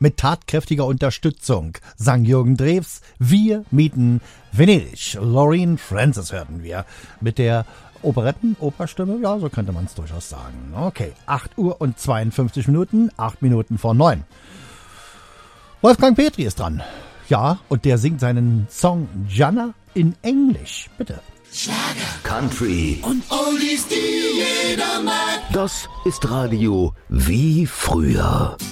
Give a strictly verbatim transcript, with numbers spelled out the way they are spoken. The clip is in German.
mit tatkräftiger Unterstützung sang Jürgen Drews Wir mieten Venedig. Loreen Francis hörten wir mit der Operetten-Operstimme, ja, so könnte man es durchaus sagen. Okay, acht Uhr und zweiundfünfzig Minuten, acht Minuten vor neun. Wolfgang Petri ist dran. Ja, und der singt seinen Song Gianna in Englisch. Bitte. Schlager, Country und Oldies, die jeder mag. Das ist Radio wie früher.